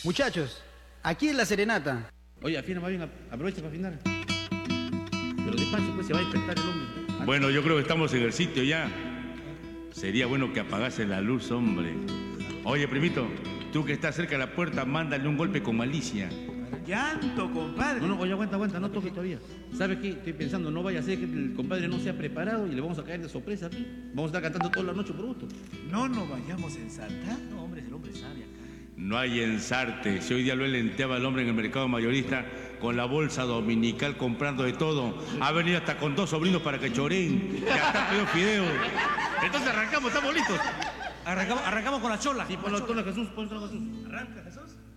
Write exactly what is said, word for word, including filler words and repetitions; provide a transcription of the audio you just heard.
Muchachos, aquí es la serenata. Oye, afina más bien, aprovecha para afinar. Pero despacio, pues se va a despertar el hombre. Bueno, yo creo que estamos en el sitio ya. Sería bueno que apagase la luz, hombre. Oye, primito, tú que estás cerca de la puerta, mándale un golpe con malicia. Llanto, compadre. No, no, oye, aguanta, aguanta, no toque todavía. ¿Sabes qué? Estoy pensando, no vaya a ser que el compadre no sea preparado y le vamos a caer de sorpresa aquí. Vamos a estar cantando toda la noche por gusto. No nos vayamos a ensartar. No, hombre, el hombre sabe acá. No hay ensarte. Si hoy día lo lenteaba el hombre en el mercado mayorista con la bolsa dominical comprando de todo. Ha venido hasta con dos sobrinos para que choreen. Ya está pedido fideo. Entonces arrancamos, estamos listos. Arrancamos, arrancamos con la chola. Sí, ponlo, ponlo a Jesús, ponlo a Jesús. Arranca, Jesús.